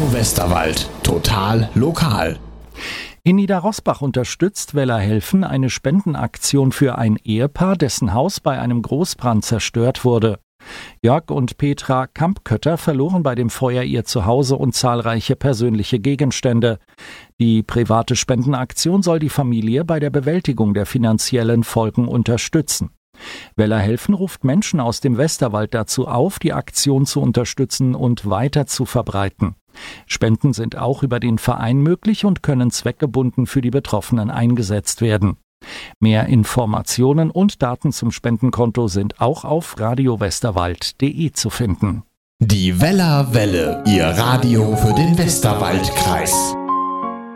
Westerwald. Total lokal. In Niederrosbach unterstützt Weller Helfen eine Spendenaktion für ein Ehepaar, dessen Haus bei einem Großbrand zerstört wurde. Jörg und Petra Kampkötter verloren bei dem Feuer ihr Zuhause und zahlreiche persönliche Gegenstände. Die private Spendenaktion soll die Familie bei der Bewältigung der finanziellen Folgen unterstützen. Weller Helfen ruft Menschen aus dem Westerwald dazu auf, die Aktion zu unterstützen und weiter zu verbreiten. Spenden sind auch über den Verein möglich und können zweckgebunden für die Betroffenen eingesetzt werden. Mehr Informationen und Daten zum Spendenkonto sind auch auf radiowesterwald.de zu finden. Die Weller Welle, Ihr Radio für den Westerwaldkreis.